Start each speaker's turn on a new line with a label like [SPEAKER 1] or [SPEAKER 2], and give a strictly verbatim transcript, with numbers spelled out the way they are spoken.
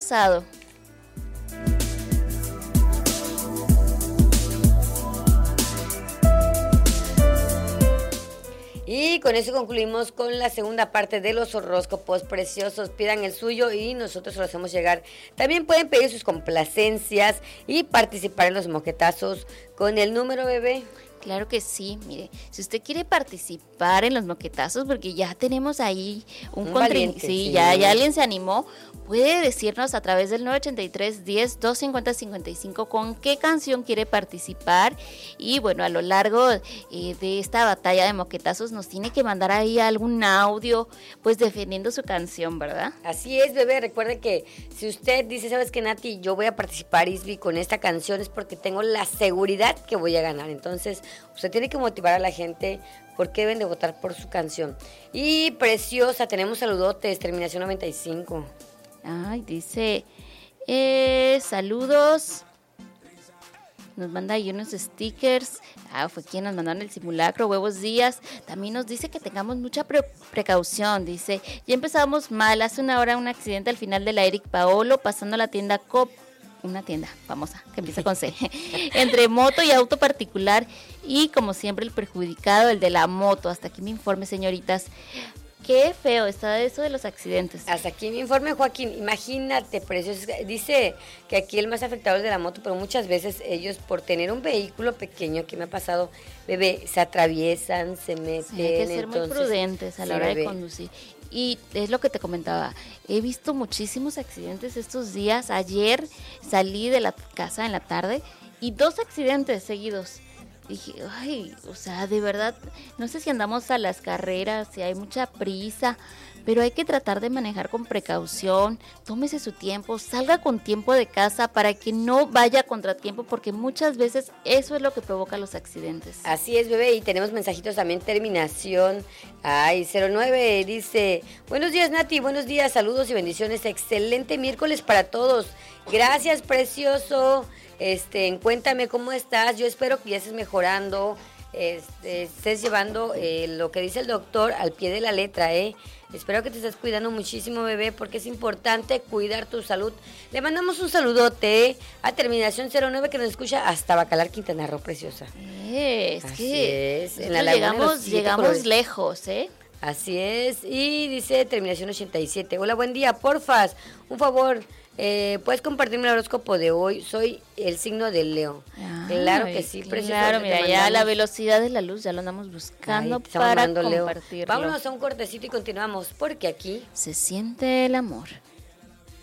[SPEAKER 1] pasado.
[SPEAKER 2] Y con eso concluimos con la segunda parte de los horóscopos preciosos. Pidan el suyo y nosotros se lo hacemos llegar. También pueden pedir sus complacencias y participar en los moquetazos con el número, bebé.
[SPEAKER 1] Claro que sí, mire, si usted quiere participar en los moquetazos, porque ya tenemos ahí un,
[SPEAKER 2] Un
[SPEAKER 1] contrincante,
[SPEAKER 2] valiente,
[SPEAKER 1] sí,
[SPEAKER 2] sí.
[SPEAKER 1] ya, ya alguien se animó, puede decirnos a través del nueve ochenta y tres, diez, doscientos cincuenta, cincuenta y cinco con qué canción quiere participar. Y bueno, a lo largo eh, de esta batalla de moquetazos nos tiene que mandar ahí algún audio, pues defendiendo su canción, ¿verdad?
[SPEAKER 2] Así es, bebé. Recuerde que si usted dice, ¿sabes qué, Nati? Yo voy a participar, Isby, con esta canción es porque tengo la seguridad que voy a ganar. Entonces, usted tiene que motivar a la gente porque deben de votar por su canción. Y preciosa, tenemos saludotes, terminación noventa y cinco.
[SPEAKER 1] Ay, dice, eh, saludos. Nos manda ahí unos stickers. Ah, fue quien nos mandaron el simulacro. Huevos días. También nos dice que tengamos mucha pre- precaución. Dice, ya empezamos mal. Hace una hora un accidente al final de la Eric Paolo, pasando la tienda Cop. Una tienda famosa que empieza con C. Entre moto y auto particular. Y como siempre el perjudicado, el de la moto. Hasta aquí mi informe, señoritas. Qué feo está eso de los accidentes.
[SPEAKER 2] Hasta aquí mi informe, Joaquín. Imagínate, precioso. Dice que aquí el más afectado es de la moto, pero muchas veces ellos, por tener un vehículo pequeño, que me ha pasado, bebé, se atraviesan, se meten.
[SPEAKER 1] Sí, hay que ser
[SPEAKER 2] entonces,
[SPEAKER 1] muy prudentes a la
[SPEAKER 2] sí,
[SPEAKER 1] hora
[SPEAKER 2] bebé.
[SPEAKER 1] de conducir. Y es lo que te comentaba, he visto muchísimos accidentes estos días. Ayer salí de la casa en la tarde y dos accidentes seguidos. Dije, ay, o sea, de verdad, no sé si andamos a las carreras, si hay mucha prisa, pero hay que tratar de manejar con precaución, tómese su tiempo, salga con tiempo de casa para que no vaya a contratiempo, porque muchas veces eso es lo que provoca los accidentes.
[SPEAKER 2] Así es, bebé, y tenemos mensajitos también, terminación, ay, cero nueve, dice, buenos días, Nati, buenos días, saludos y bendiciones, excelente miércoles para todos, gracias, precioso. Este, cuéntame cómo estás, yo espero que ya estés mejorando, este, estés llevando eh, lo que dice el doctor al pie de la letra, ¿eh? Espero que te estés cuidando muchísimo, bebé, porque es importante cuidar tu salud. Le mandamos un saludote, ¿eh? A terminación cero nueve que nos escucha hasta Bacalar, Quintana Roo, preciosa.
[SPEAKER 1] Eh, es
[SPEAKER 2] Así
[SPEAKER 1] que
[SPEAKER 2] es, en la laguna de los
[SPEAKER 1] llegamos,
[SPEAKER 2] siete
[SPEAKER 1] llegamos
[SPEAKER 2] colores.
[SPEAKER 1] lejos, ¿eh?
[SPEAKER 2] Así es, y dice terminación ochenta y siete. Hola, buen día, porfas, un favor, eh, ¿puedes compartirme el horóscopo de hoy? Soy el signo de Leo.
[SPEAKER 1] Ay,
[SPEAKER 2] claro que sí, precioso.
[SPEAKER 1] claro,
[SPEAKER 2] te
[SPEAKER 1] mira,
[SPEAKER 2] mandamos.
[SPEAKER 1] ya la velocidad de la luz ya lo andamos buscando.
[SPEAKER 2] Ay, te estamos
[SPEAKER 1] para
[SPEAKER 2] mandando, Leo.
[SPEAKER 1] compartirlo.
[SPEAKER 2] Vámonos a un cortecito y continuamos, porque aquí
[SPEAKER 1] Se siente el amor.